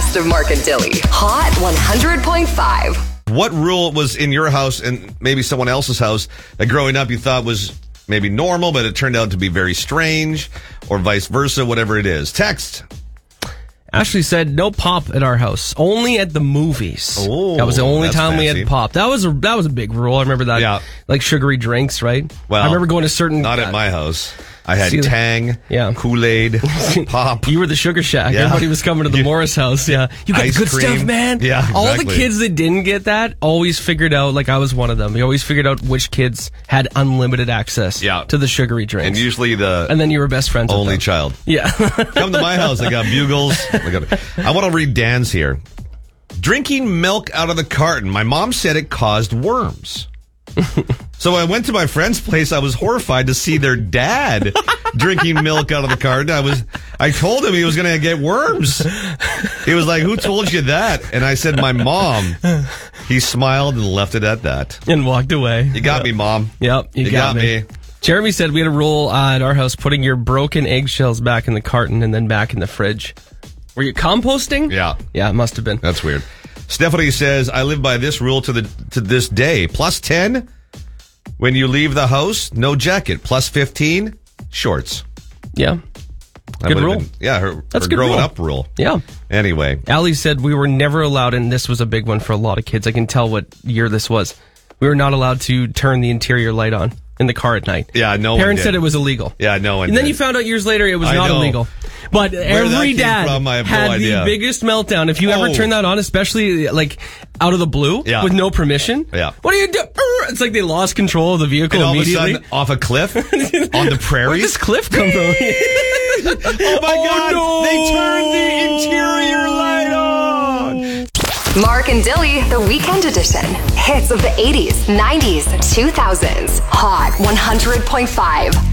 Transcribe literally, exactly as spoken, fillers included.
best of Mark and Dilly. Hot one hundred point five. What rule was in your house and maybe someone else's house that growing up you thought was maybe normal, but it turned out to be very strange, or vice versa, whatever it is? Text. Ashley said no pop at our house, only at the movies. Oh, that was the only that's time we fancy. had pop. That was a that was a big rule. I remember that. Yeah. Like sugary drinks, right? Well, I remember going to certain. Not at my house. I had See, Tang, yeah. Kool-Aid, pop. You were the sugar shack. Yeah. Everybody was coming to the You- Morris house. Yeah, you got Ice good cream. stuff, man. Yeah, All the exactly. kids that didn't get that always figured out. Like I was one of them. We always figured out which kids had unlimited access. Yeah. To the sugary drinks. And usually the And then you were best friends. only with them. child. Yeah. Come to my house. I got bugles. I, got, I want to read Dan's here. Drinking milk out of the carton. My mom said it caused worms. So I went to my friend's place. I was horrified to see their dad drinking milk out of the carton. I was, I told him he was going to get worms. He was like, "Who told you that?" And I said, "My mom." He smiled and left it at that. And walked away. You got Yep. me, Mom. Yep, you, You got, got me. me. Jeremy said we had a rule uh, at our house putting your broken eggshells back in the carton and then back in the fridge. Were you composting? Yeah. Yeah, it must have been. That's weird. Stephanie says, "I live by this rule to the to this day. Plus ten when you leave the house, no jacket. Plus fifteen, shorts." Yeah. That Good would've rule. been- yeah, her, That's her good growing rule. up rule. Yeah. Anyway, Allie said we were never allowed, and this was a big one for a lot of kids. I can tell what year this was. We were not allowed to turn the interior light on in the car at night. yeah, no one Parents did. said it was illegal. Yeah, no one And then did. you found out years later it was I not know. illegal. But that every came dad from, I have no had idea. the biggest meltdown. If you ever Oh. turn that on, especially like out of the blue Yeah. with no permission. Yeah. What do you do? It's like they lost control of the vehicle and all of a immediately. sudden, off a cliff on the Where'd prairie. this cliff come from? Oh my Oh, God! no. They turned the interior light on. Mark and Dilly, the weekend edition. Hits of the eighties, nineties, two thousands. Hot one hundred point five.